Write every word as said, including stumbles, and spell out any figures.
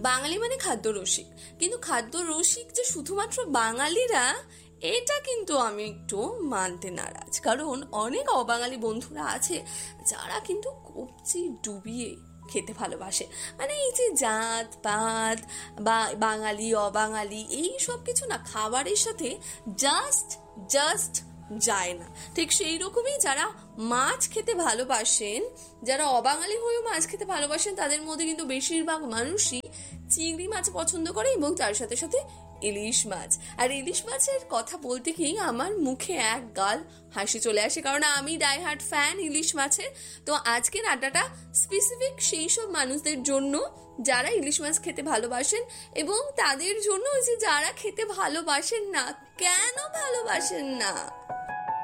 বাঙালি মানে খাদ্য রসিক, কিন্তু খাদ্য রসিক যে শুধুমাত্র বাঙালিরা, এটা কিন্তু আমি একটু মানতে নারাজ। কারণ অনেক অবাঙালি বন্ধুরা আছে যারা কিন্তু কবজি ডুবিয়ে খেতে ভালোবাসে। মানে এই যে জাত পাত বা বাঙালি অবাঙালি এই সব কিছু না খাবারের সাথে জাস্ট জাস্ট যায় না। ঠিক সেই রকমই যারা মাছ খেতে ভালোবাসেন, যারা অবাঙালি হয়েও মাছ খেতে ভালোবাসেন, তাদের মধ্যে কিন্তু বেশিরভাগ মানুষই চিংড়ি মাছ পছন্দ করে এবং তার সাথে সাথে ইলিশ মাছ। আর ইলিশ মাছের কথা বলতে গিয়ে আমার মুখে এক গাল হাসি চলে আসে, কারণ আমি ডাইহার্ট ফ্যান ইলিশ মাছের। তো আজকের আড্ডাটা স্পেসিফিক সেই সব মানুষদের জন্য যারা ইলিশ মাছ খেতে ভালোবাসেন, এবং তাদের জন্য যে যারা খেতে ভালোবাসেন না। কেন ভালোবাসেন না?